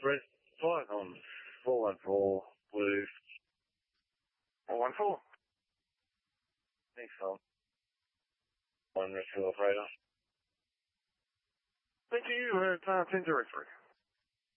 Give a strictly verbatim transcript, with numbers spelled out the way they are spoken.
Red flight on four one four, blue. four one four. Thanks, Tom. One rescue operator. Thank you, uh, ten zero three.